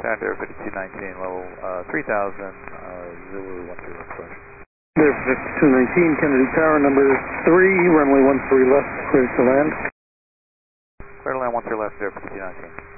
Tower, Air 5219, level 3000, Zulu 13 left, correct. Air 5219, Kennedy Tower, number 3, runway 13 left, clear to land. Clear to land 13 left, Air 5219.